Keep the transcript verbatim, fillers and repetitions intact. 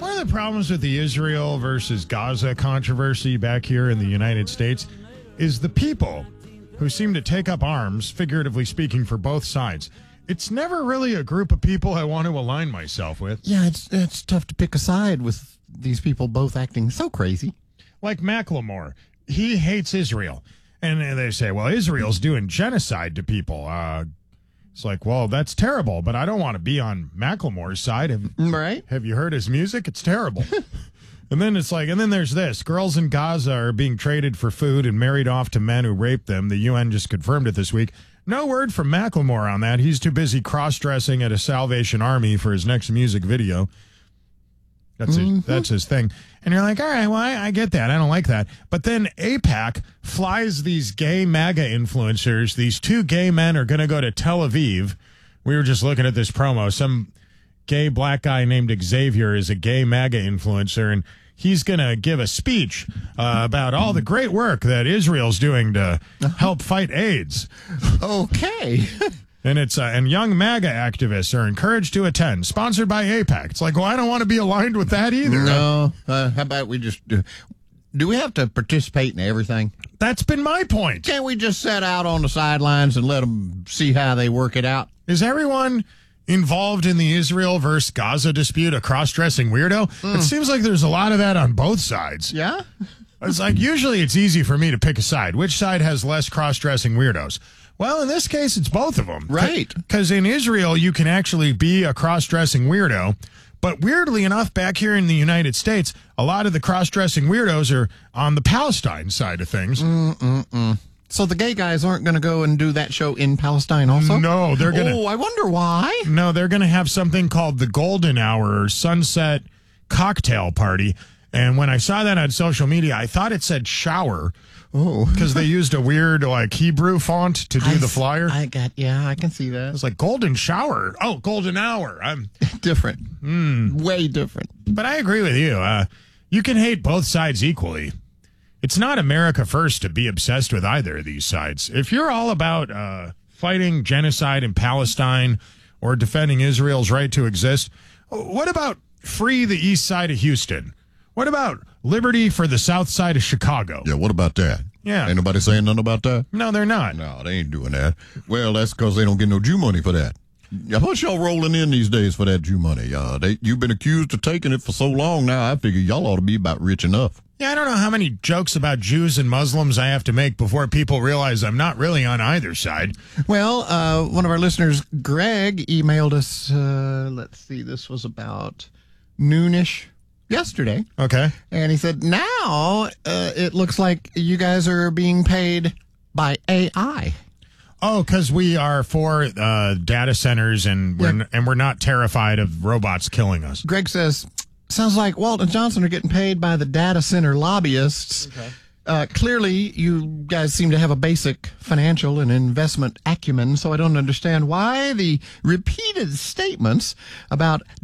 One of the problems with the Israel versus Gaza controversy back here in the United States is the people who seem to take up arms, figuratively speaking, for both sides. It's never really a group of people I want to align myself with. Yeah, it's it's tough to pick a side with these people both acting so crazy. Like Macklemore. He hates Israel. And they say, well, Israel's doing genocide to people. Uh, it's like, well, that's terrible, but I don't want to be on Macklemore's side. Have, right? Have you heard his music? It's terrible. And then it's like, and then there's this. Girls in Gaza are being traded for food and married off to men who raped them. The U N just confirmed it this week. No word from Macklemore on that. He's too busy cross-dressing at a Salvation Army for his next music video. That's his, mm-hmm. that's his thing. And you're like, all right, well, I, I get that. I don't like that. But then AIPAC flies these gay MAGA influencers. These two gay men are going to go to Tel Aviv. We were just looking at this promo. Some gay black guy named Xavier is a gay MAGA influencer, and he's going to give a speech uh, about all the great work that Israel's doing to help fight AIDS. Okay. And it's uh, and young MAGA activists are encouraged to attend. Sponsored by AIPAC. It's like, well, I don't want to be aligned with that either. No. Uh, how about we just do? Do we have to participate in everything? That's been my point. Can't we just sit out on the sidelines and let them see how they work it out? Is everyone involved in the Israel versus Gaza dispute a cross-dressing weirdo? Mm. It seems like there's a lot of that on both sides. Yeah? It's like, usually it's easy for me to pick a side. Which side has less cross-dressing weirdos? Well, in this case, it's both of them. Right. Because in Israel, you can actually be a cross-dressing weirdo. But weirdly enough, back here in the United States, a lot of the cross-dressing weirdos are on the Palestine side of things. Mm-mm-mm. So the gay guys aren't going to go and do that show in Palestine also? No, they're going to... Oh, I wonder why. No, they're going to have something called the Golden Hour Sunset Cocktail Party. And when I saw that on social media, I thought it said shower. Oh. Because they used a weird, like, Hebrew font to do I, the flyer. I got, yeah, I can see that. It's like golden shower. Oh, golden hour. I'm different. Mm. Way different. But I agree with you. Uh, you can hate both sides equally. It's not America first to be obsessed with either of these sides. If you're all about uh, fighting genocide in Palestine or defending Israel's right to exist, what about free the east side of Houston? What about liberty for the south side of Chicago? Yeah, what about that? Yeah. Ain't nobody saying nothing about that? No, they're not. No, they ain't doing that. Well, that's because they don't get no Jew money for that. How much y'all rolling in these days for that Jew money? Uh, they, you've been accused of taking it for so long now, I figure y'all ought to be about rich enough. Yeah, I don't know how many jokes about Jews and Muslims I have to make before people realize I'm not really on either side. Well, uh, one of our listeners, Greg, emailed us, uh, let's see, this was about noonish yesterday. Okay. And he said, now uh, it looks like you guys are being paid by A I. Oh, because we are for uh, data centers and we're, Yeah. n- and we're not terrified of robots killing us. Greg says, sounds like Walt and Johnson are getting paid by the data center lobbyists. Okay. Uh, clearly, you guys seem to have a basic financial and investment acumen, so I don't understand why the repeated statements about